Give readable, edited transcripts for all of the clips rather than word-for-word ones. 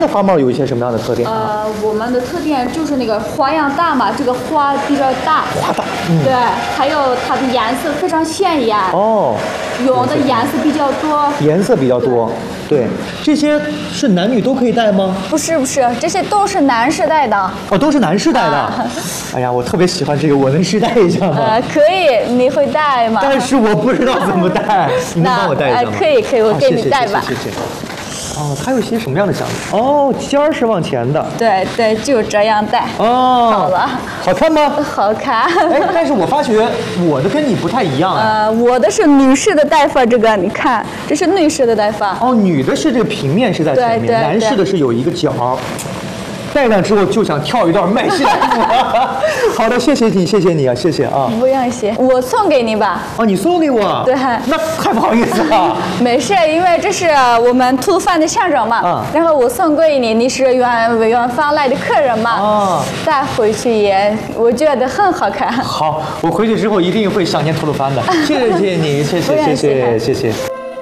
那花帽有一些什么样的特点啊？ 我们的特点就是那个花样大嘛，这个花比较大， 花大， 对，还有它的颜色非常鲜艳， 哦， 用的颜色比较多， 颜色比较多，对，这些是男女都可以戴吗？ 不是，这些都是男士戴的。 哦，都是男士戴的。哎呀，我特别喜欢这个，我能试戴一下吗？ 可以，你会戴吗？ 但是我不知道怎么戴，你能帮我戴一下吗？ 可以，我给你戴吧。 谢谢。哦，它有一些什么样的讲究？哦，尖儿是往前的。 对，就这样戴。 哦， 好了。 好看吗？ 好看。 哎，但是我发觉我的跟你不太一样啊。 我的是女士的戴法，这个你看，这是女士的戴法。 哦，女的是这个平面是在前面，男士的是有一个角。戴上之后就想跳一段麦式来舞。好的，谢谢你啊，谢谢啊。 不用谢，我送给你吧。 哦，你送给我？ 对。 那太不好意思了。 没事，因为这是我们吐鲁番的象征嘛。然后我送给你，你是远方来的客人嘛。带回去也，我觉得很好看。 好，我回去之后一定会想念吐鲁番的。谢谢你，谢谢。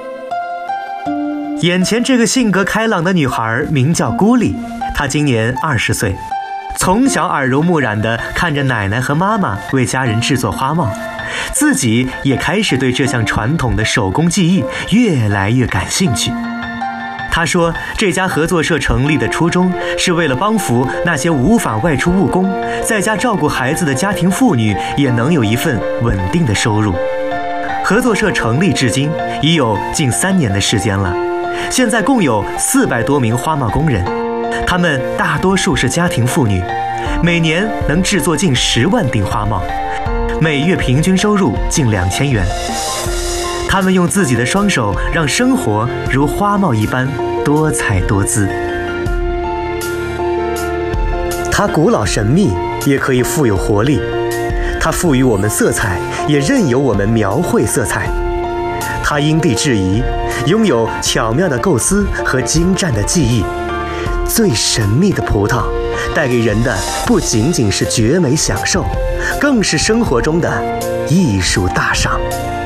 眼前这个性格开朗的女孩名叫孤丽，她今年20岁，从小耳濡目染地看着奶奶和妈妈为家人制作花帽，自己也开始对这项传统的手工技艺越来越感兴趣。她说，这家合作社成立的初衷是为了帮扶那些无法外出务工，在家照顾孩子的家庭妇女也能有一份稳定的收入。合作社成立至今已有近3年的时间了。现在共有400多名花帽工人，他们大多数是家庭妇女，每年能制作近10万顶花帽，每月平均收入近2000元。他们用自己的双手让生活如花帽一般多彩多姿。它古老神秘，也可以富有活力。它赋予我们色彩，也任由我们描绘色彩。它因地制宜，拥有巧妙的构思和精湛的技艺。最神秘的葡萄，带给人的不仅仅是绝美享受，更是生活中的艺术大赏。